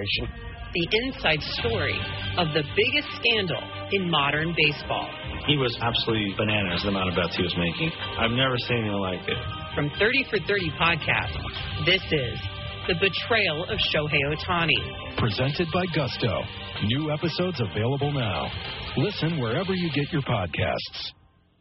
celebration. The inside story of the biggest scandal in modern baseball. He was absolutely bananas, the amount of bets he was making. I've never seen anything like it. From 30 for 30 podcast, this is The Betrayal of Shohei Ohtani. Presented by Gusto. New episodes available now. Listen wherever you get your podcasts.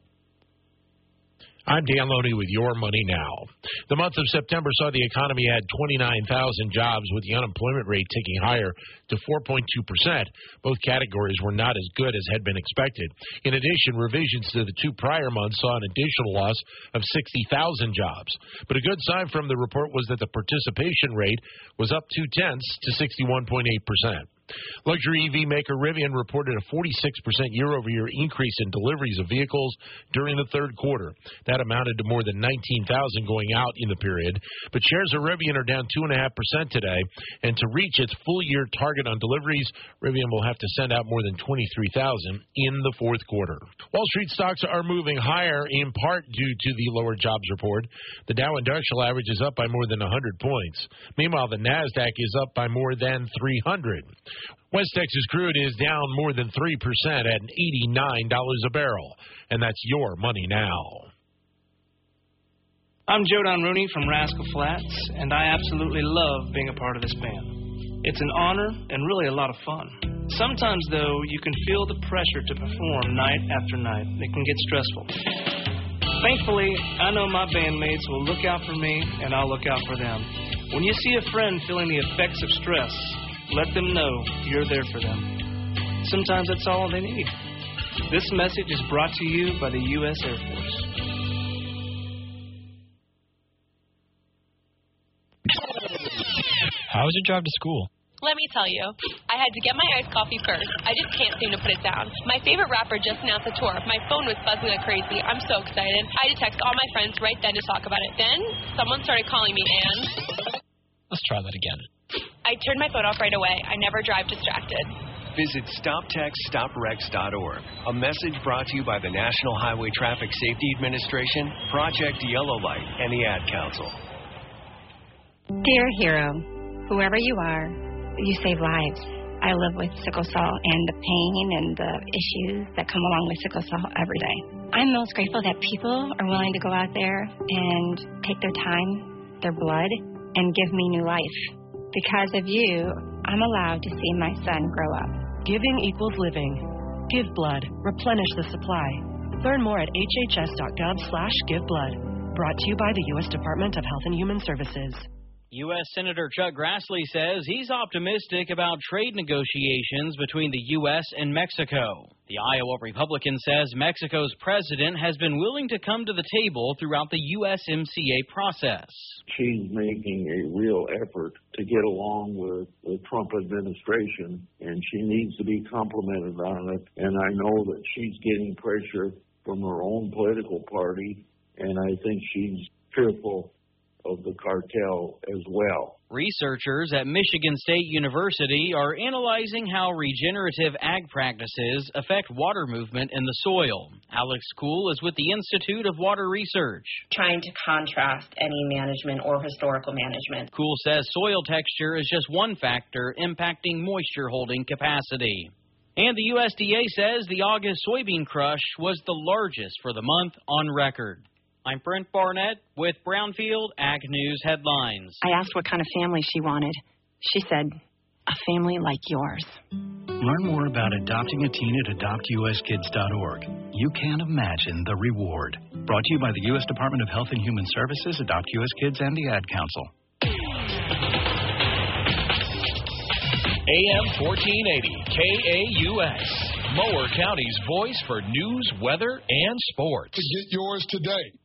I'm Dan Loney with Your Money Now. The month of September saw the economy add 29,000 jobs, with the unemployment rate ticking higher to 4.2%. Both categories were not as good as had been expected. In addition, revisions to the two prior months saw an additional loss of 60,000 jobs. But a good sign from the report was that the participation rate was up 0.2 to 61.8%. Luxury EV maker Rivian reported a 46% year-over-year increase in deliveries of vehicles during the third quarter. That amounted to more than 19,000 going out in the period. But shares of Rivian are down 2.5% today, and to reach its full-year target on deliveries, Rivian will have to send out more than 23,000 in the fourth quarter. Wall Street stocks are moving higher in part due to the lower jobs report. The Dow Industrial Average is up by more than 100 points. Meanwhile, the NASDAQ is up by more than 300. West Texas crude is down more than 3% at $89 a barrel. And that's Your Money Now. I'm Joe Don Rooney from Rascal Flatts, and I absolutely love being a part of this band. It's an honor and really a lot of fun. Sometimes, though, you can feel the pressure to perform night after night. It can get stressful. Thankfully, I know my bandmates will look out for me, and I'll look out for them. When you see a friend feeling the effects of stress, let them know you're there for them. Sometimes that's all they need. This message is brought to you by the U.S. Air Force. How was your drive to school? Let me tell you, I had to get my iced coffee first. I just can't seem to put it down. My favorite rapper just announced a tour. My phone was buzzing like crazy. I'm so excited. I had to text all my friends right then to talk about it. Then someone started calling me, and... Let's try that again. I turned my phone off right away. I never drive distracted. Visit StopTextStopWrecks.org. A message brought to you by the National Highway Traffic Safety Administration, Project Yellow Light, and the Ad Council. Dear hero, whoever you are, you save lives. I live with sickle cell and the pain and the issues that come along with sickle cell every day. I'm most grateful that people are willing to go out there and take their time, their blood, and give me new life. Because of you, I'm allowed to see my son grow up. Giving equals living. Give blood. Replenish the supply. Learn more at hhs.gov/giveblood. Brought to you by the U.S. Department of Health and Human Services. U.S. Senator Chuck Grassley says he's optimistic about trade negotiations between the U.S. and Mexico. The Iowa Republican says Mexico's president has been willing to come to the table throughout the USMCA process. She's making a real effort to get along with the Trump administration, and she needs to be complimented on it. And I know that she's getting pressure from her own political party, and I think she's fearful of the cartel as well. Researchers at Michigan State University are analyzing how regenerative ag practices affect water movement in the soil. Alex Kuhl is with the Institute of Water Research. Trying to contrast any management or historical management. Kuhl says soil texture is just one factor impacting moisture holding capacity. And the USDA says the August soybean crush was the largest for the month on record. I'm Brent Barnett with Brownfield Ag News Headlines. I asked what kind of family she wanted. She said, a family like yours. Learn more about adopting a teen at AdoptUSKids.org. You can't imagine the reward. Brought to you by the U.S. Department of Health and Human Services, Adopt U.S. Kids, and the Ad Council. AM 1480, KAUS. Mower County's voice for news, weather, and sports. To get yours today.